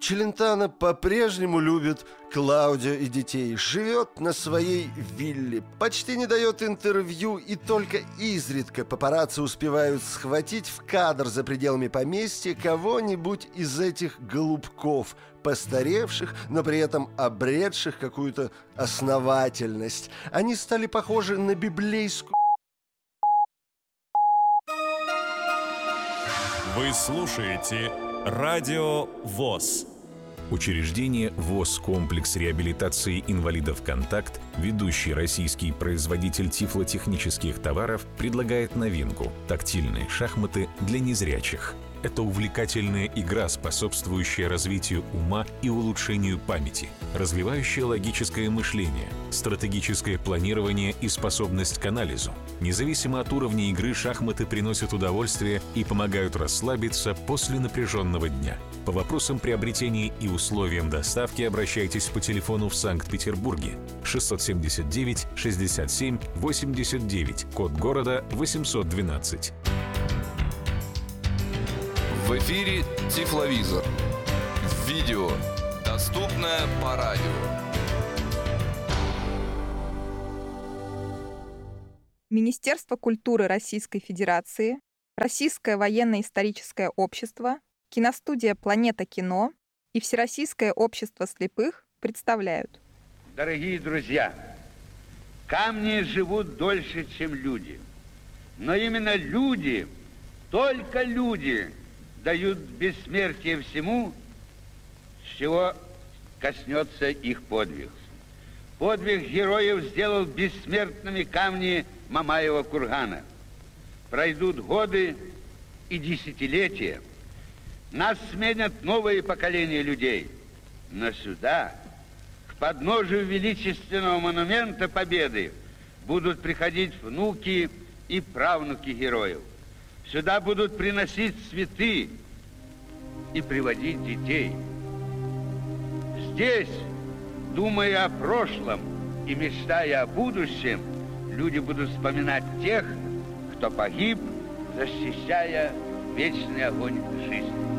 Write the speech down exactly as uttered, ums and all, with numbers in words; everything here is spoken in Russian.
Челентано по-прежнему любит Клаудио и детей, живет на своей вилле, почти не дает интервью, и только изредка папарацци успевают схватить в кадр за пределами поместья кого-нибудь из этих голубков, постаревших, но при этом обретших какую-то основательность. Они стали похожи на библейскую... Вы слушаете Радио ВОС. Учреждение ВОС «Комплекс реабилитации инвалидов «Контакт», ведущий российский производитель тифлотехнических товаров, предлагает новинку – тактильные шахматы для незрячих. Это увлекательная игра, способствующая развитию ума и улучшению памяти, развивающая логическое мышление, стратегическое планирование и способность к анализу. Независимо от уровня игры, шахматы приносят удовольствие и помогают расслабиться после напряженного дня. По вопросам приобретения и условиям доставки обращайтесь по телефону в Санкт-Петербурге шестьсот семьдесят девять шестьдесят семь восемьдесят девять, код города восемьсот двенадцать. В эфире Тифловизор. Видео доступно по радио. Министерство культуры Российской Федерации, Российское военно-историческое общество, киностудия «Планета кино» и Всероссийское общество слепых представляют. Дорогие друзья, камни живут дольше, чем люди. Но именно люди, только люди, дают бессмертие всему, с чего коснется их подвиг. Подвиг героев сделал бессмертными камни Мамаева кургана. Пройдут годы и десятилетия. Нас сменят новые поколения людей. Но сюда, к подножию величественного монумента Победы, будут приходить внуки и правнуки героев. Сюда будут приносить цветы и приводить детей. Здесь, думая о прошлом и мечтая о будущем, люди будут вспоминать тех, кто погиб, защищая вечный огонь жизни.